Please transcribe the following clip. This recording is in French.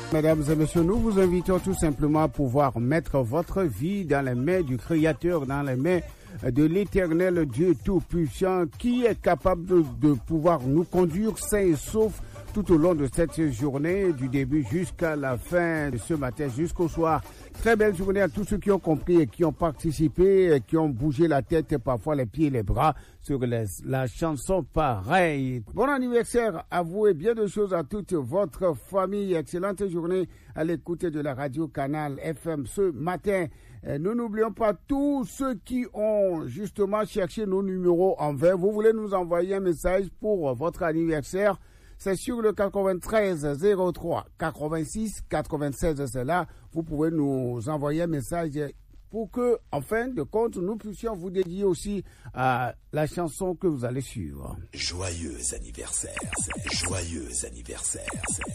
Mesdames et messieurs, nous vous invitons tout simplement à pouvoir mettre votre vie dans les mains du Créateur, dans les mains de l'Éternel Dieu Tout-Puissant, qui est capable de pouvoir nous conduire sains et saufs tout au long de cette journée, du début jusqu'à la fin de ce matin, jusqu'au soir. Très belle journée à tous ceux qui ont compris et qui ont participé, et qui ont bougé la tête, parfois les pieds et les bras sur la chanson pareille. Bon anniversaire à vous et bien de choses à toute votre famille. Excellente journée à l'écoute de la radio Canal FM ce matin. Nous n'oublions pas tous ceux qui ont justement cherché nos numéros en vain. Vous voulez nous envoyer un message pour votre anniversaire? C'est sur le 93 03 86 96. C'est là. Vous pouvez nous envoyer un message pour que, en fin de compte, nous puissions vous dédier aussi à la chanson que vous allez suivre. Joyeux anniversaire. Joyeux anniversaire.